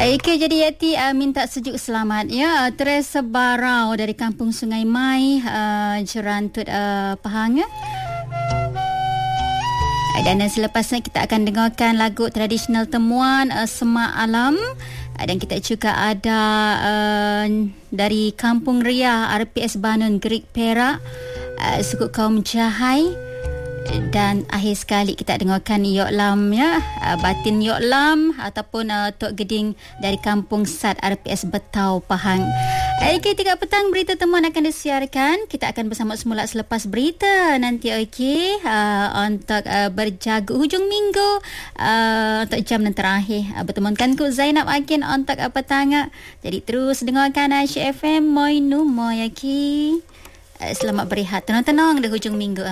Okey, jadi Yati minta sejuk selamat ya. Teresa Barau dari Kampung Sungai Mai, Jerantut Pahang. Dan selepasnya kita akan dengarkan lagu tradisional Temuan Semak Alam. Dan kita juga ada dari Kampung Ria RPS Banun Gerik Perak, suku kaum Jahai. Dan akhir sekali kita dengarkan Yok Lam ya, Batin Yok Lam ataupun Tok Geding dari Kampung Sat RPS Betau Pahang. Okey, 3 petang berita temuan akan disiarkan. Kita akan bersama semula selepas berita nanti. Okey, untuk berjaga hujung minggu, untuk jam yang terakhir bertemukanku Zainab Akin untuk petang. Jadi terus dengarkan Aisyah FM Moi Nu Moi. Okey, selamat berehat, tenang-tenang di hujung minggu.